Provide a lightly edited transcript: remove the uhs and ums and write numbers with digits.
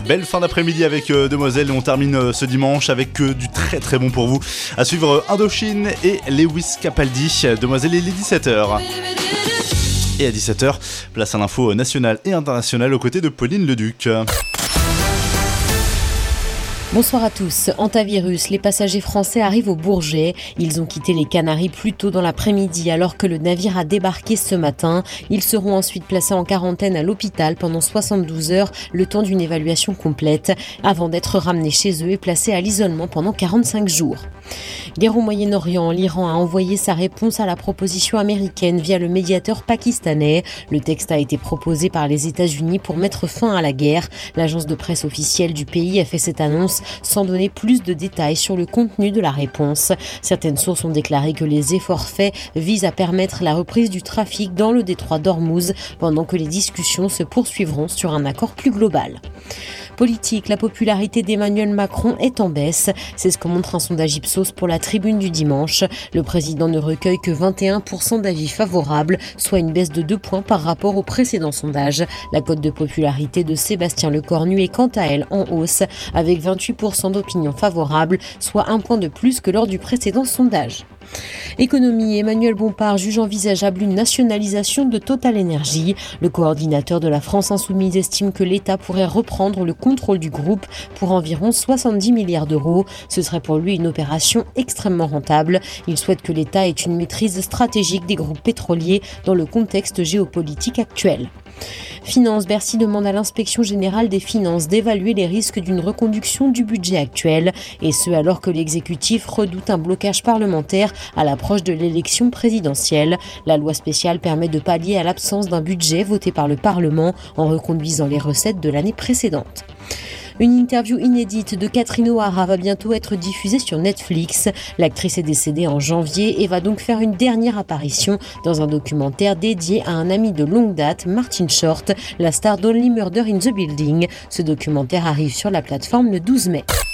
Belle fin d'après-midi avec Demoiselle et on termine ce dimanche avec du très très bon pour vous. À suivre Indochine et Lewis Capaldi. Demoiselle, il est 17h. Et à 17h, place à l'info nationale et internationale aux côtés de Pauline Leduc. Bonsoir à tous. Antivirus, les passagers français arrivent au Bourget. Ils ont quitté les Canaries plus tôt dans l'après-midi alors que le navire a débarqué ce matin. Ils seront ensuite placés en quarantaine à l'hôpital pendant 72 heures, le temps d'une évaluation complète, avant d'être ramenés chez eux et placés à l'isolement pendant 45 jours. Guerre au Moyen-Orient, l'Iran a envoyé sa réponse à la proposition américaine via le médiateur pakistanais. Le texte a été proposé par les États-Unis pour mettre fin à la guerre. L'agence de presse officielle du pays a fait cette annonce sans donner plus de détails sur le contenu de la réponse. Certaines sources ont déclaré que les efforts faits visent à permettre la reprise du trafic dans le détroit d'Ormuz pendant que les discussions se poursuivront sur un accord plus global. Politique, la popularité d'Emmanuel Macron est en baisse. C'est ce que montre un sondage Ipsos pour la Tribune du dimanche. Le président ne recueille que 21% d'avis favorables, soit une baisse de 2 points par rapport au précédent sondage. La cote de popularité de Sébastien Lecornu est quant à elle en hausse, avec 28% d'opinions favorables, soit 1 point de plus que lors du précédent sondage. Économie, Emmanuel Bompard juge envisageable une nationalisation de Total Energy. Le coordinateur de la France Insoumise estime que l'État pourrait reprendre le contrôle du groupe pour environ 70 milliards d'euros. Ce serait pour lui une opération extrêmement rentable. Il souhaite que l'État ait une maîtrise stratégique des groupes pétroliers dans le contexte géopolitique actuel. Finances, Bercy demande à l'inspection générale des finances d'évaluer les risques d'une reconduction du budget actuel, et ce alors que l'exécutif redoute un blocage parlementaire à l'approche de l'élection présidentielle. La loi spéciale permet de pallier à l'absence d'un budget voté par le Parlement en reconduisant les recettes de l'année précédente. Une interview inédite de Catherine O'Hara va bientôt être diffusée sur Netflix. L'actrice est décédée en janvier et va donc faire une dernière apparition dans un documentaire dédié à un ami de longue date, Martin Short, la star d'Only Murder in the Building. Ce documentaire arrive sur la plateforme le 12 mai.